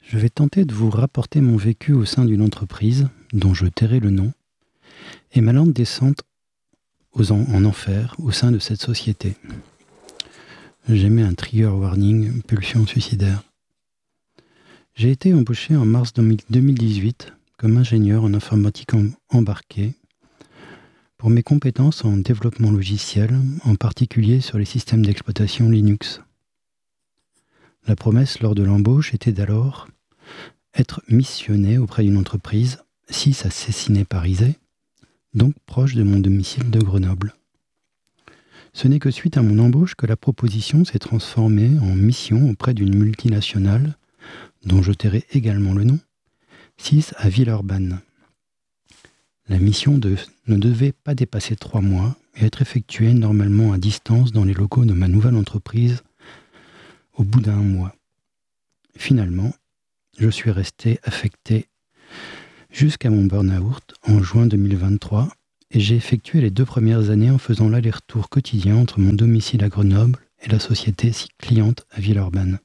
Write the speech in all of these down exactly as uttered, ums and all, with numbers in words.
Je vais tenter de vous rapporter mon vécu au sein d'une entreprise dont je tairai le nom et ma lente descente aux en, en enfer au sein de cette société. J'émets un trigger warning, pulsion suicidaire. J'ai été embauché en mars deux mille dix-huit comme ingénieur en informatique em- embarquée pour mes compétences en développement logiciel, en particulier sur les systèmes d'exploitation Linux. La promesse lors de l'embauche était d'alors être missionné auprès d'une entreprise, six à Cessiné-Parisais, donc proche de mon domicile de Grenoble. Ce n'est que suite à mon embauche que la proposition s'est transformée en mission auprès d'une multinationale, dont je tairai également le nom, six à Villeurbanne. La mission de, ne devait pas dépasser trois mois et être effectuée normalement à distance dans les locaux de ma nouvelle entreprise au bout d'un mois. Finalement, je suis resté affecté jusqu'à mon burn-out en juin deux mille vingt-trois et j'ai effectué les deux premières années en faisant l'aller-retour quotidien entre mon domicile à Grenoble et la société cliente à Villeurbanne.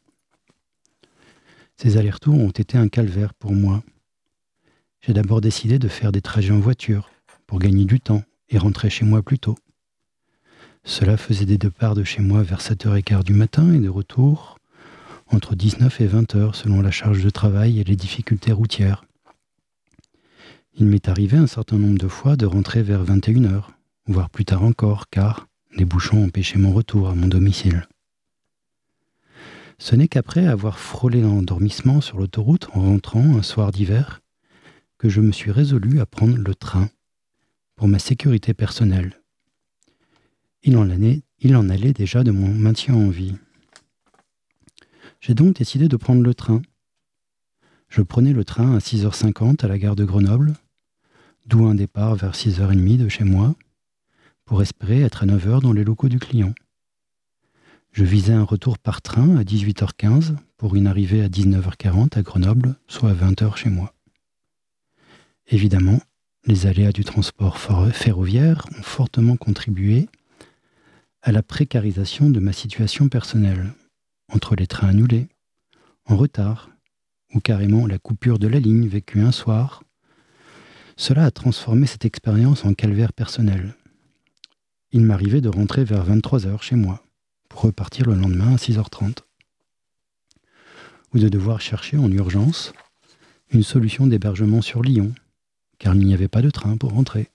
Ces allers-retours ont été un calvaire pour moi. J'ai d'abord décidé de faire des trajets en voiture pour gagner du temps et rentrer chez moi plus tôt. Cela faisait des départs de chez moi vers sept heures quinze du matin et de retour entre dix-neuf et vingt heures selon la charge de travail et les difficultés routières. Il m'est arrivé un certain nombre de fois de rentrer vers vingt et une heures, voire plus tard encore, car les bouchons empêchaient mon retour à mon domicile. Ce n'est qu'après avoir frôlé l'endormissement sur l'autoroute en rentrant un soir d'hiver que je me suis résolu à prendre le train pour ma sécurité personnelle. Il en allait, il en allait déjà de mon maintien en vie. J'ai donc décidé de prendre le train. Je prenais le train à six heures cinquante à la gare de Grenoble, d'où un départ vers six heures trente de chez moi, pour espérer être à neuf heures dans les locaux du client. Je visais un retour par train à dix-huit heures quinze pour une arrivée à dix-neuf heures quarante à Grenoble, soit à vingt heures chez moi. Évidemment, les aléas du transport ferroviaire ont fortement contribué à la précarisation de ma situation personnelle, entre les trains annulés, en retard, ou carrément la coupure de la ligne vécue un soir. Cela a transformé cette expérience en calvaire personnel. Il m'arrivait de rentrer vers vingt-trois heures chez moi, pour repartir le lendemain à six heures trente, ou de devoir chercher en urgence une solution d'hébergement sur Lyon, car il n'y avait pas de train pour rentrer.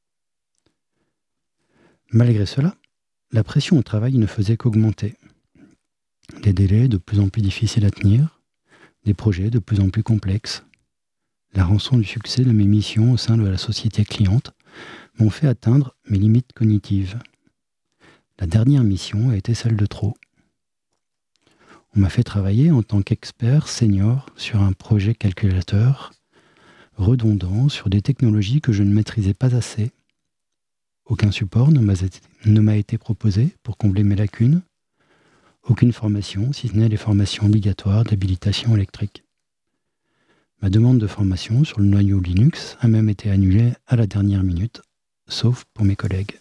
Malgré cela, la pression au travail ne faisait qu'augmenter. Des délais de plus en plus difficiles à tenir, des projets de plus en plus complexes. La rançon du succès de mes missions au sein de la société cliente m'ont fait atteindre mes limites cognitives. La dernière mission a été celle de trop. On m'a fait travailler en tant qu'expert senior sur un projet calculateur redondant sur des technologies que je ne maîtrisais pas assez. Aucun support ne m'a été, ne m'a été proposé pour combler mes lacunes. Aucune formation, si ce n'est les formations obligatoires d'habilitation électrique. Ma demande de formation sur le noyau Linux a même été annulée à la dernière minute, sauf pour mes collègues.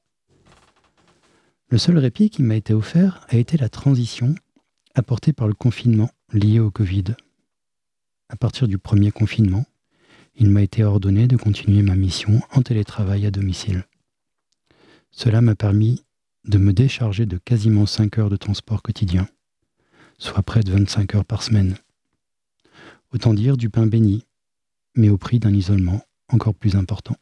Le seul répit qui m'a été offert a été la transition apportée par le confinement lié au Covid. À partir du premier confinement, il m'a été ordonné de continuer ma mission en télétravail à domicile. Cela m'a permis de me décharger de quasiment cinq heures de transport quotidien, soit près de vingt-cinq heures par semaine. Autant dire du pain béni, mais au prix d'un isolement encore plus important.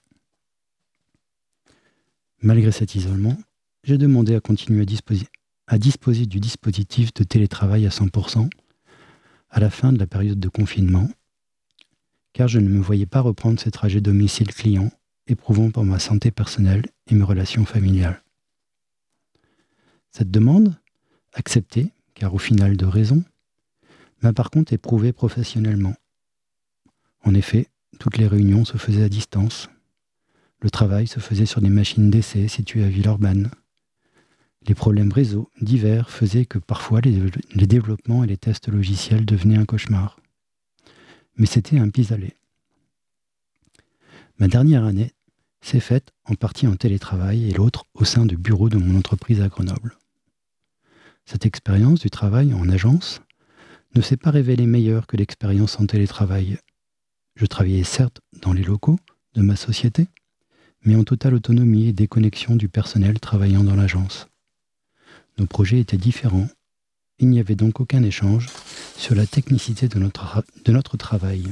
Malgré cet isolement, j'ai demandé à continuer à disposer, à disposer du dispositif de télétravail à cent pour cent à la fin de la période de confinement, car je ne me voyais pas reprendre ces trajets domicile-client, éprouvant pour ma santé personnelle et mes relations familiales. Cette demande, acceptée, car au final de raison, m'a par contre éprouvé professionnellement. En effet, toutes les réunions se faisaient à distance. Le travail se faisait sur des machines d'essai situées à Villeurbanne. Les problèmes réseau divers faisaient que parfois les, les développements et les tests logiciels devenaient un cauchemar. Mais c'était un pis-aller. Ma dernière année s'est faite en partie en télétravail et l'autre au sein du bureau de mon entreprise à Grenoble. Cette expérience du travail en agence ne s'est pas révélée meilleure que l'expérience en télétravail. Je travaillais certes dans les locaux de ma société, mais en totale autonomie et déconnexion du personnel travaillant dans l'agence. Nos projets étaient différents. Il n'y avait donc aucun échange sur la technicité de notre, de notre travail.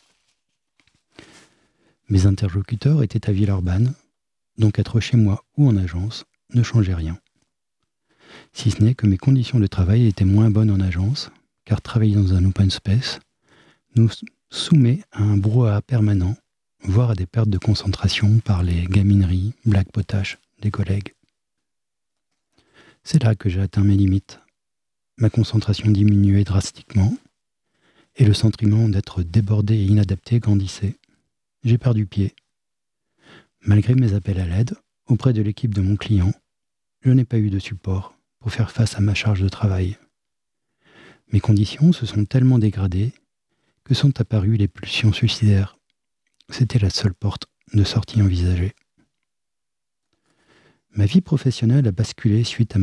Mes interlocuteurs étaient à Villeurbanne, donc être chez moi ou en agence ne changeait rien. Si ce n'est que mes conditions de travail étaient moins bonnes en agence, car travailler dans un open space nous soumet à un brouhaha permanent, voire à des pertes de concentration par les gamineries, blagues potaches des collègues. C'est là que j'ai atteint mes limites. Ma concentration diminuait drastiquement et le sentiment d'être débordé et inadapté grandissait. J'ai perdu pied. Malgré mes appels à l'aide auprès de l'équipe de mon client, je n'ai pas eu de support pour faire face à ma charge de travail. Mes conditions se sont tellement dégradées que sont apparues les pulsions suicidaires. C'était la seule porte de sortie envisagée. Ma vie professionnelle a basculé suite à